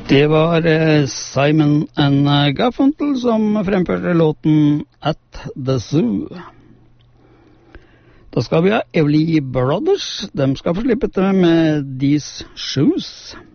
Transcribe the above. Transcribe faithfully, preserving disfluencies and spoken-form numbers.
Det var eh, Simon and Garfunkel som fremførte låten At the Zoo. Da skal vi ha Everly Brothers. De skal få slippe til med These Shoes.